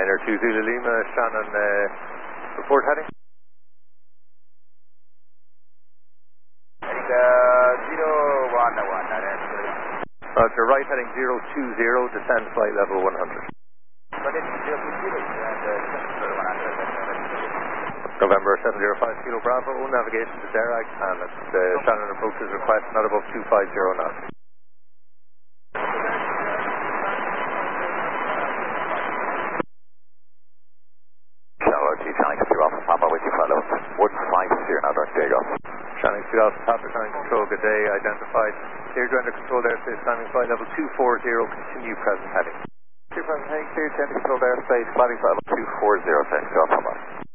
Ryanair 2 Zulu Lima, Shannon, report heading. Heading 011, Roger, right heading 020, descend flight level 100. November 705 Kilo Bravo, navigation to Derag, and Shannon approaches request not above 250 knots. Channing 2 Alpha Papa with you fellows. 150 now, Dr. Diego. Channing 2 Alpha Papa, Channing Control, good day, identified. Cleared under controlled airspace, climbing flight level 240, continue present heading. Present heading, cleared to controlled airspace, climbing flight level 240, Channing 2 Alpha Papa.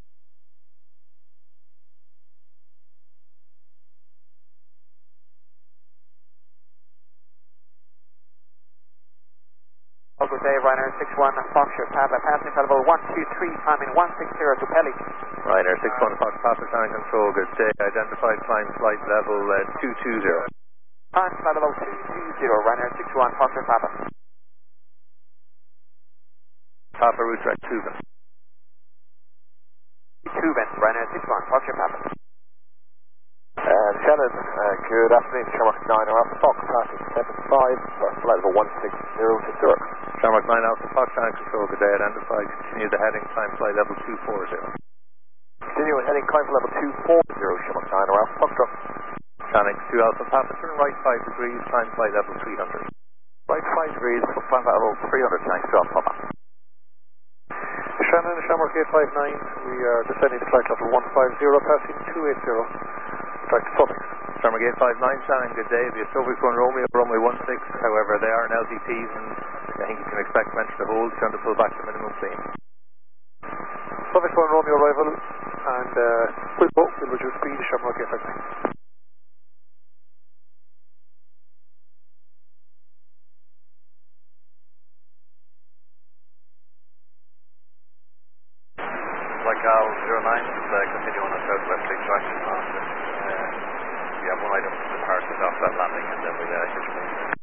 Good day, Ryanair 61 Foxtrot Papa, passing flight level 123, climbing 160 to Pelly. Ryanair 61 Fox Papa, Channing Control, good day, identified, climb flight level 220. Climb flight level 220, Ryanair 61 Foxtrot Papa. Papa, route direct Tuban. Tuban, Ryanair 61 Foxtrot Papa. Shannon, good afternoon, Shamrock 9 Alpha Fox, passing 75, flight level 160 to Zurich. Shamrock 9 Alpha Fox, Channing Control, good day, identified, continue the heading, climb flight level 240. Continue heading, climb flight level 240, Shamrock 9 Alpha Fox. Channing 2 Alpha Papa, turn right 5 degrees, climb flight level 300. Right 5 degrees, climb flight level 300, Channing 2 Alpha Papa. Shannon, Shamrock 859, we are descending to flight level 150, passing 280. Direct to Sussex. Shamrock 859, Shannon, good day. The Soviets 1 Romeo, runway 16, however, they are in LTPs and I think you can expect them to hold, trying to pull back to minimum speed. Soviets 1 Romeo arrival, and we'll reduce speed, Shamrock 859. Like Al 09, continue on the southwesterly track. We have one item to depart off that landing and then we'll switch.